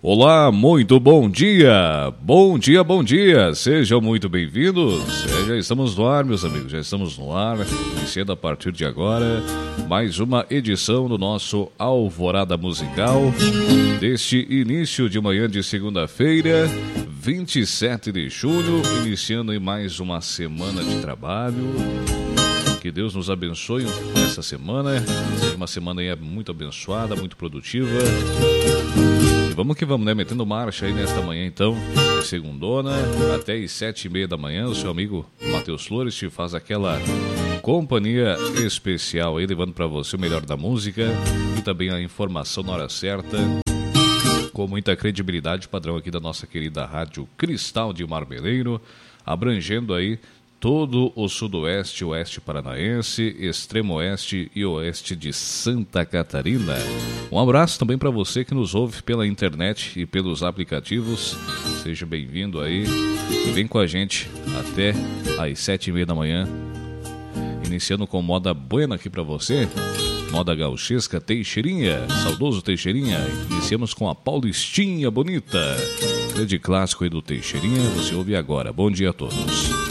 Olá, muito bom dia! Bom dia, bom dia! Sejam muito bem-vindos! Já estamos no ar, meus amigos, já estamos no ar, iniciando a partir de agora mais uma edição do nosso Alvorada Musical deste início de manhã de segunda-feira, 27 de julho, iniciando em mais uma semana de trabalho. Que Deus nos abençoe nessa semana, seja uma semana aí muito abençoada, muito produtiva. E vamos que vamos, né? Metendo marcha aí nesta manhã, então, de segundona, até às 7h30 da manhã. O seu amigo Matheus Flores te faz aquela companhia especial aí, levando para você o melhor da música e também a informação na hora certa, com muita credibilidade, padrão aqui da nossa querida Rádio Cristal de Marmeleiro, abrangendo aí todo o sudoeste, oeste paranaense, extremo oeste e oeste de Santa Catarina. Um abraço também para você que nos ouve pela internet e pelos aplicativos. Seja bem-vindo aí e vem com a gente até às 7h30 da manhã. Iniciando com moda buena aqui para você. Moda gauchesca Teixeirinha, saudoso Teixeirinha. Iniciamos com a Paulistinha Bonita. Grande clássico aí do Teixeirinha, você ouve agora. Bom dia a todos.